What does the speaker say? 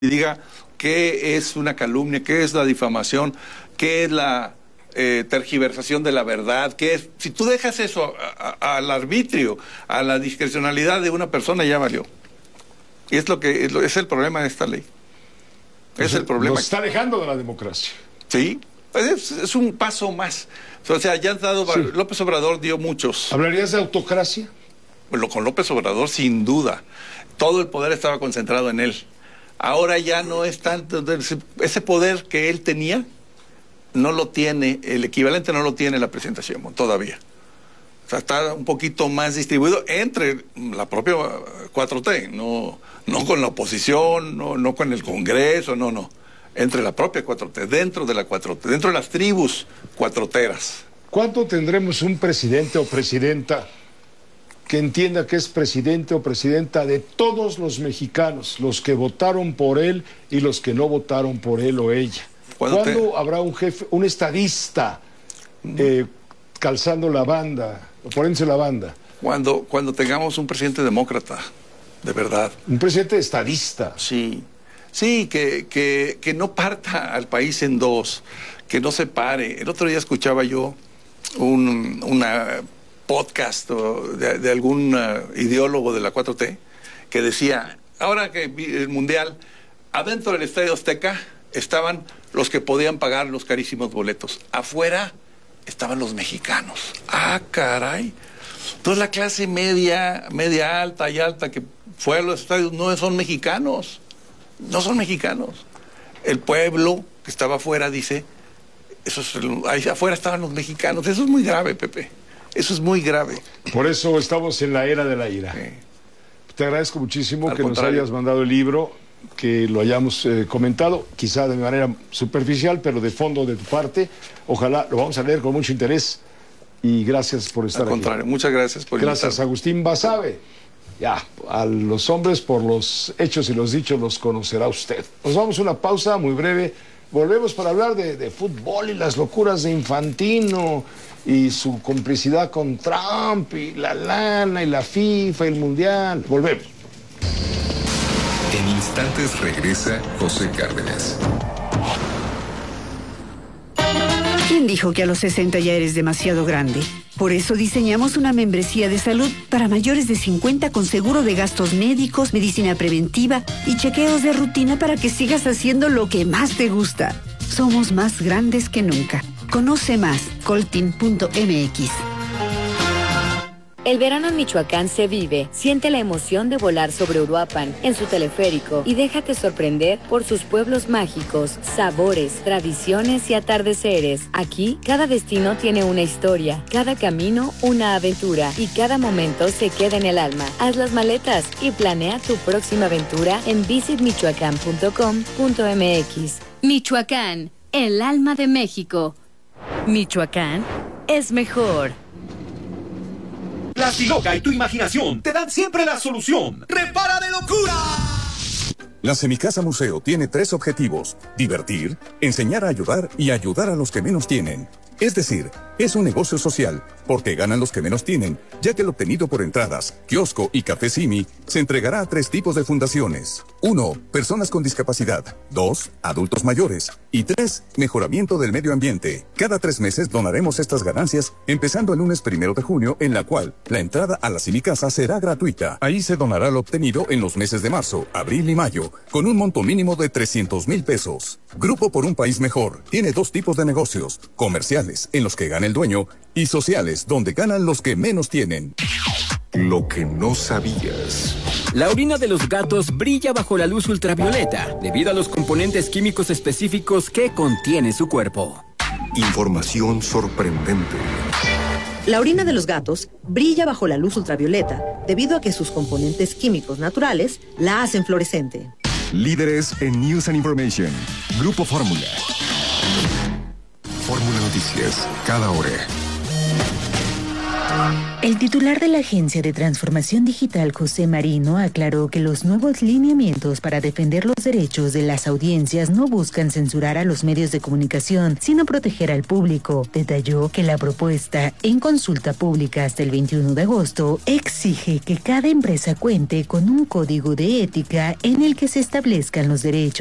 diga qué es una calumnia, qué es la difamación, qué es la tergiversación de la verdad, qué es. Si tú dejas eso al arbitrio, a la discrecionalidad de una persona, ya valió. Y es es el problema de esta ley. Es el problema. Nos está alejando de la democracia. Sí, es un paso más. O sea, ya han dado. Sí. López Obrador dio muchos. ¿Hablarías de autocracia? Bueno, con López Obrador, sin duda. Todo el poder estaba concentrado en él. Ahora ya no es tanto. Ese poder que él tenía, no lo tiene, el equivalente no lo tiene la presidenta Sheinbaum todavía. O sea, está un poquito más distribuido entre la propia 4T, no con la oposición, no con el Congreso, no. Entre la propia 4T, dentro de la 4T, dentro de las tribus cuatroteras. ¿Cuándo tendremos un presidente o presidenta que entienda que es presidente o presidenta de todos los mexicanos, los que votaron por él y los que no votaron por él o ella? ¿Cuándo habrá un jefe, un estadista calzando la banda, o poniéndose la banda? Cuando tengamos un presidente demócrata, de verdad. Un presidente estadista. Sí, que no parta al país en dos, que no se pare. El otro día escuchaba yo una podcast de algún ideólogo de la 4T que decía, ahora que el Mundial, adentro del Estadio Azteca estaban los que podían pagar los carísimos boletos. Afuera estaban los mexicanos. ¡Ah, caray! Entonces la clase media alta y alta que fue a los estadios no son mexicanos. No son mexicanos. El pueblo que estaba afuera dice, ahí afuera estaban los mexicanos. Eso es muy grave, Pepe. Eso es muy grave. Por eso estamos en la era de la ira. Sí. Te agradezco muchísimo que nos hayas mandado el libro, que lo hayamos comentado, quizá de manera superficial, pero de fondo de tu parte. Ojalá lo vamos a leer con mucho interés. Y gracias por estar aquí. Al contrario, muchas gracias por invitarme. Gracias, Agustín Basabe. Ya, a los hombres por los hechos y los dichos los conocerá usted. Nos vamos a una pausa muy breve. Volvemos para hablar de fútbol y las locuras de Infantino y su complicidad con Trump y la lana y la FIFA y el Mundial. Volvemos. En instantes regresa José Cárdenas. ¿Quién dijo que a los 60 ya eres demasiado grande? Por eso diseñamos una membresía de salud para mayores de 50 con seguro de gastos médicos, medicina preventiva y chequeos de rutina para que sigas haciendo lo que más te gusta. Somos más grandes que nunca. Conoce más, coltin.mx. El verano en Michoacán se vive. Siente la emoción de volar sobre Uruapan en su teleférico y déjate sorprender por sus pueblos mágicos, sabores, tradiciones y atardeceres. Aquí, cada destino tiene una historia, cada camino una aventura y cada momento se queda en el alma. Haz las maletas y planea tu próxima aventura en visitmichoacán.com.mx. Michoacán, el alma de México. Michoacán es mejor. Plastiloca y tu imaginación te dan siempre la solución. ¡Repara de locura! La Semicasa Museo tiene 3 objetivos: divertir, enseñar a ayudar y ayudar a los que menos tienen. Es decir, es un negocio social, porque ganan los que menos tienen, ya que el obtenido por entradas, kiosco y café Simi se entregará a 3 tipos de fundaciones. 1. Personas con discapacidad. 2. Adultos mayores. Y 3. Mejoramiento del medio ambiente. Cada 3 meses donaremos estas ganancias, empezando el lunes 1 de junio, en la cual la entrada a la Semicasa será gratuita. Ahí se donará lo obtenido en los meses de marzo, abril y mayo, con un monto mínimo de 300,000 pesos. Grupo por un País Mejor tiene 2 tipos de negocios: comerciales, en los que gana el dueño, y sociales, donde ganan los que menos tienen. Lo que no sabías. La orina de los gatos brilla bajo la luz ultravioleta, debido a los componentes químicos específicos que contiene su cuerpo. Información sorprendente. La orina de los gatos brilla bajo la luz ultravioleta, debido a que sus componentes químicos naturales la hacen fluorescente. Líderes en News and Information. Grupo Fórmula. Fórmula Noticias, cada hora. El titular de la Agencia de Transformación Digital, José Marino, aclaró que los nuevos lineamientos para defender los derechos de las audiencias no buscan censurar a los medios de comunicación, sino proteger al público. Detalló que la propuesta, en consulta pública hasta el 21 de agosto, exige que cada empresa cuente con un código de ética en el que se establezcan los derechos